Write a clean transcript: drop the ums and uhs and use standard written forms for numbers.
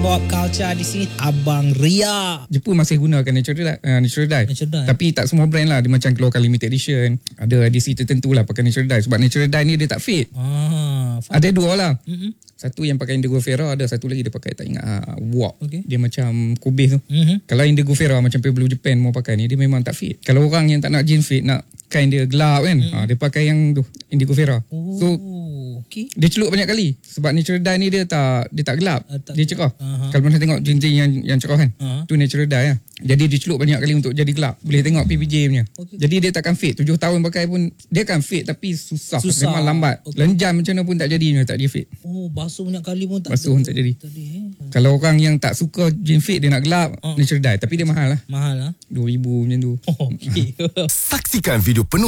bawa culture di sini. Abang Ria. Jepun masih gunakan natural dye. Natural dye. Tapi tak semua brand lah. Dia macam keluarkan limited edition. Ada edisi tertentu lah pakai natural dye. Sebab natural dye ni dia tak fade. Ada dua lah. Satu yang pakai Indigo Ferra, ada satu lagi dia pakai tak ingat Warp. Dia macam kubis tu. Kalau Indigo Ferra macam Blue Japan mau pakai ni, dia memang tak fit. Kalau orang yang tak nak jeans fit, nak kain dia gelap kan, dia pakai yang tu Indigo Ferra. So dia celup banyak kali. Sebab natural dye ni dia tak gelap, dia cerah. Kalau pernah tengok jeans yang cerah kan, tu natural dye lah. Jadi dia celup banyak kali untuk jadi gelap. Boleh tengok PPJ punya. Jadi dia takkan fit. 7 tahun pakai pun dia akan fit, tapi susah. Memang lambat. Lenjam macam mana pun tak jadi, tak dia fit. Basuh banyak kali pun tak jadi. Kalau orang yang tak suka jeans fit, dia nak gelap, natural dye. Tapi dia mahal lah. 2,000 macam tu. Saksikan video penuh